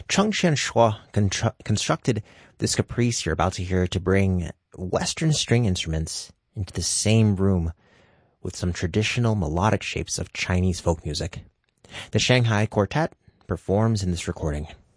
Chung Chien-hua constructed this caprice you're about to hear to bring Western string instruments into the same room with some traditional melodic shapes of Chinese folk music. The Shanghai Quartet performs in this recording.